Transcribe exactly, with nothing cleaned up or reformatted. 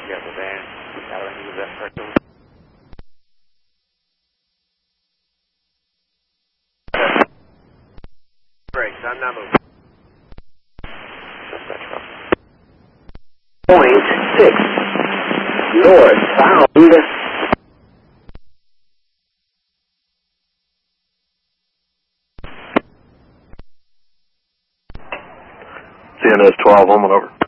Yeah, the van. How do I use that sector? Brakes, I'm not moving. Point six. Northbound. C N S twelve, home and over.